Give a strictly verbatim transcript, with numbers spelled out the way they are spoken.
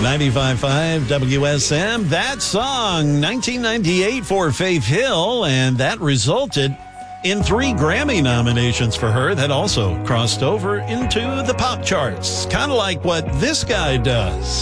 ninety-five point five W S M. That song, nineteen ninety-eight for Faith Hill, and that resulted in three Grammy nominations for her that also crossed over into the pop charts, kind of like what this guy does.